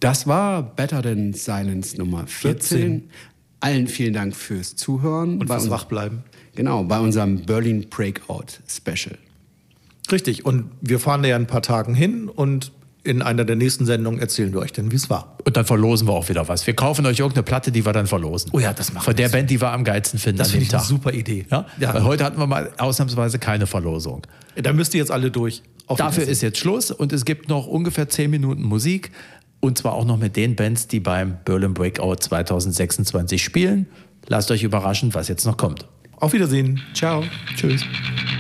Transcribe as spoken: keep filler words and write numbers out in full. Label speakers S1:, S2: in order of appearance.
S1: Das war Better Than Silence Nummer vierzehn. vierzehn. Allen vielen Dank fürs Zuhören.
S2: Und fürs Wachbleiben.
S1: Genau, bei unserem Berlin Breakout Special.
S2: Richtig, und wir fahren da ja ein paar Tagen hin und in einer der nächsten Sendungen erzählen wir euch dann, wie es war.
S3: Und dann verlosen wir auch wieder was. Wir kaufen euch irgendeine Platte, die wir dann verlosen.
S2: Oh ja, das machen wir.
S3: Von der Band, die wir am geilsten finden
S2: das
S3: an dem
S2: ich
S3: Tag.
S2: Eine super Idee.
S3: Ja? Ja. Weil heute hatten wir mal ausnahmsweise keine Verlosung.
S2: Da müsst ihr jetzt alle durch.
S3: Auf Dafür ist jetzt Schluss und es gibt noch ungefähr zehn Minuten Musik. Und zwar auch noch mit den Bands, die beim Berlin Breakout zwanzig sechsundzwanzig spielen. Lasst euch überraschen, was jetzt noch kommt.
S2: Auf Wiedersehen. Ciao.
S3: Tschüss.